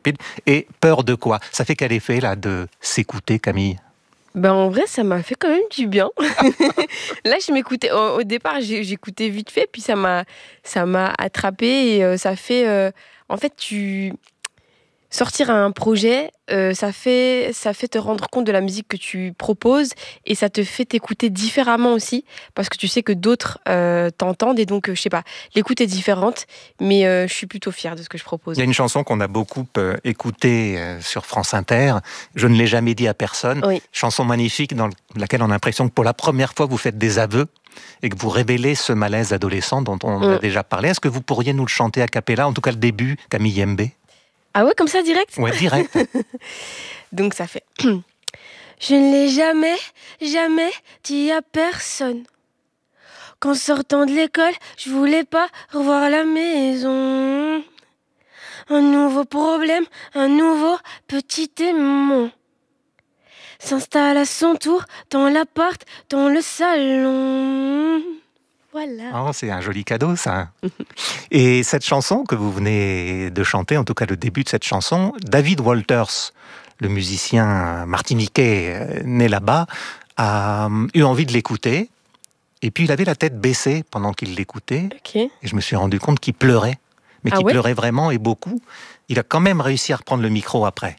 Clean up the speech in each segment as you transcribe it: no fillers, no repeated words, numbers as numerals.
stupide. Et peur de quoi? Ça fait quel effet, là, de s'écouter, Camille? Ben, en vrai, ça m'a fait quand même du bien. Là, je m'écoutais. Au départ, j'écoutais vite fait, puis ça m'a attrapé et ça fait. En fait, sortir un projet, ça fait te rendre compte de la musique que tu proposes et ça te fait t'écouter différemment aussi parce que tu sais que d'autres t'entendent et donc, je sais pas, l'écoute est différente, mais je suis plutôt fière de ce que je propose. Il y a une chanson qu'on a beaucoup écoutée sur France Inter, Je ne l'ai jamais dit à personne. Oui. Chanson magnifique dans laquelle on a l'impression que pour la première fois vous faites des aveux et que vous révélez ce malaise adolescent dont on a déjà parlé. Est-ce que vous pourriez nous le chanter a cappella, en tout cas le début, Camille Yembe? Ah ouais, comme ça, direct? Ouais, direct. Donc ça fait... Je ne l'ai jamais dit à personne. Qu'en sortant de l'école, je voulais pas revoir la maison. Un nouveau problème, un nouveau petit démon s'installe à son tour dans l'appart, dans le salon. Voilà. Oh, c'est un joli cadeau, ça. Et cette chanson que vous venez de chanter, en tout cas le début de cette chanson, David Walters, le musicien martiniquais né là-bas, a eu envie de l'écouter. Et puis il avait la tête baissée pendant qu'il l'écoutait. Okay. Et je me suis rendu compte qu'il pleurait. Mais qu'il pleurait vraiment et beaucoup. Il a quand même réussi à reprendre le micro après.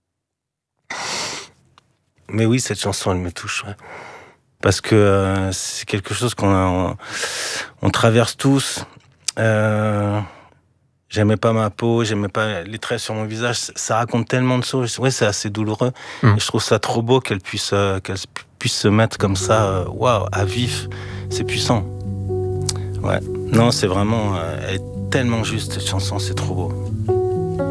Mais oui, cette chanson, elle me touche. Ouais. Parce que c'est quelque chose qu'on traverse tous. J'aimais pas ma peau, j'aimais pas les traits sur mon visage. Ça raconte tellement de choses. Ouais, c'est assez douloureux. Et je trouve ça trop beau qu'elle puisse se mettre comme ça, à vif. C'est puissant. Ouais. Non, c'est vraiment... elle est tellement juste, cette chanson. C'est trop beau.